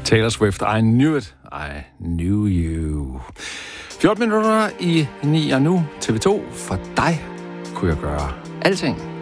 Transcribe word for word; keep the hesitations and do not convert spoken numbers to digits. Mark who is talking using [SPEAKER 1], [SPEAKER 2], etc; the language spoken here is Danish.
[SPEAKER 1] Taylor Swift, I knew it, I knew you. fjorten minutter i ni, og nu T V to. For dig kunne jeg gøre alting.